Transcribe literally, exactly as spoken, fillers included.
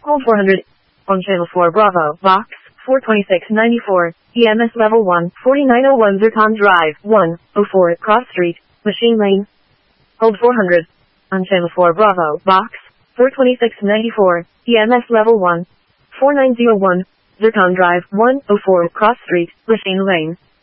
Hold four hundred. On channel four Bravo, box, four twenty-six ninety-four, E M S level one, forty-nine oh one Zircon Drive, one oh four Cross Street, Machine Lane. Hold four hundred. On channel four Bravo, box, four twenty-six ninety-four, E M S level one, four nine oh one, Zircon Drive, one oh four Cross Street, Machine Lane.